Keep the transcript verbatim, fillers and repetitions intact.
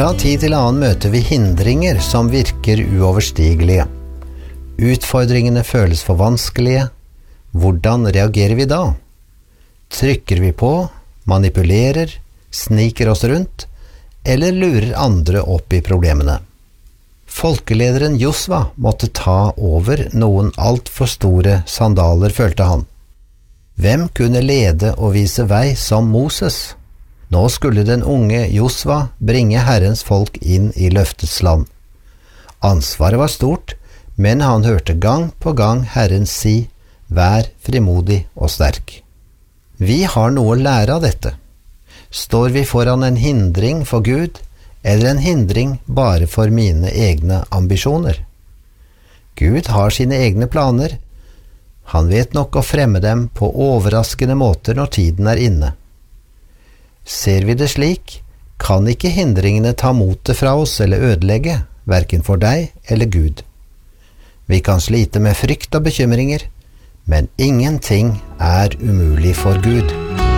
Fra tid til annen møter vi hindringer som virker uoverstigelige. Utfordringene føles for vanskelige. Hvordan reagerer vi da? Trykker vi på, manipulerer, sniker oss rundt, eller lurer andre opp i problemene? Folkelederen Josva måtte ta over noen alt for store sandaler, følte han. Hvem kunne lede og vise vei som Moses? Nå skulle den unge Josva bringe Herrens folk inn i løftets land. Ansvaret var stort, men han hørte gang på gang Herren si, vær frimodig og sterk. Vi har noe å lære av dette. Står vi foran en hindring for Gud, eller en hindring bare for mine egne ambisjoner? Gud har sine egne planer. Han vet nok å fremme dem på overraskende måter når tiden er inne. Ser vi det slik, kan ikke hindringene ta motet fra oss eller ødelegge, hverken for deg eller Gud. Vi kan slite med frykt og bekymringer, men ingenting er umulig for Gud.